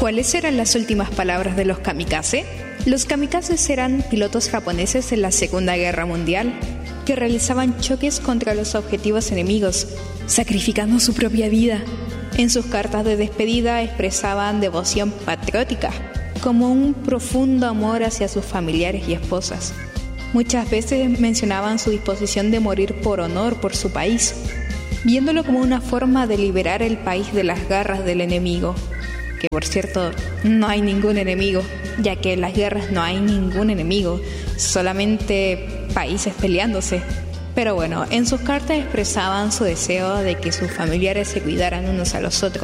¿Cuáles eran las últimas palabras de los kamikaze? Los kamikazes eran pilotos japoneses en la Segunda Guerra Mundial que realizaban choques contra los objetivos enemigos, sacrificando su propia vida. En sus cartas de despedida expresaban devoción patriótica, como un profundo amor hacia sus familiares y esposas. Muchas veces mencionaban su disposición de morir por honor por su país, viéndolo como una forma de liberar el país de las garras del enemigo. Que por cierto, no hay ningún enemigo, ya que en las guerras no hay ningún enemigo, solamente países peleándose. Pero bueno, en sus cartas expresaban su deseo de que sus familiares se cuidaran unos a los otros.